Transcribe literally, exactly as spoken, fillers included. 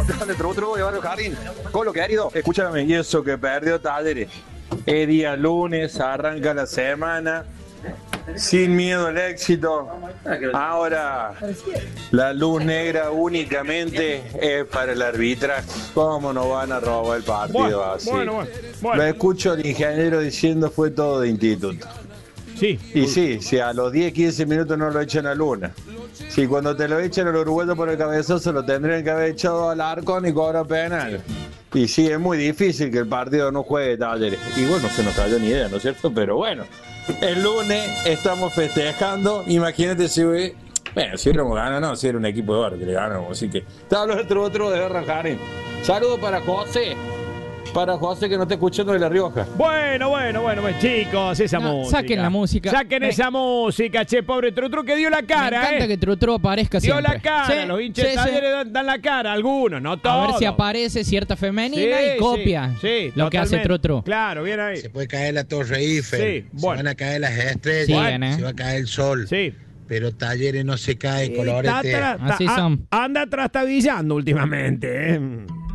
de Trutru de Barrio Jardín. Colo, querido, escúchame, y eso que perdió Talleres. Es día lunes, arranca la semana, sin miedo al éxito. Ahora, la luz negra únicamente es para el arbitraje. ¿Cómo nos van a robar el partido Bueno, así? bueno, bueno, bueno. Lo escucho al ingeniero diciendo fue todo de instituto. Sí. Y sí, si a los diez, quince minutos no lo echan a Luna. Si cuando te lo echan al uruguayo por el cabezazo lo tendrían que haber echado al Arcón y cobra penal. Y sí, es muy difícil que el partido no juegue Talleres. Igual no se nos cayó ni idea, ¿no es cierto? Pero bueno, el lunes estamos festejando. Imagínate si hubiera... Bueno, si hubiéramos ganado, no, si era un equipo de barrio que le ganamos. Así que te hablo otro otro de Berranjarín. Saludos para José. Para José que no está escuchando de La Rioja. Bueno, bueno, bueno, pues, chicos, esa No, música. saquen la música. Saquen Me- esa música, che, pobre Trutru que dio la cara, Me encanta eh. que Trutru aparezca Dio siempre. la cara, Sí, los hinchas sí, de sí. Talleres dan, dan la cara, algunos, no todos. A ver si aparece cierta femenina Sí, y copia sí, sí, lo que hace totalmente. Trutru. Claro, bien ahí. Se puede caer la Torre Eiffel, Sí, se bueno. van a caer las estrellas, Siguen, ¿eh? se va a caer el sol, Sí. pero Talleres no se cae, Está colorete. tra- Así ta- son. a- anda trastabillando últimamente, eh.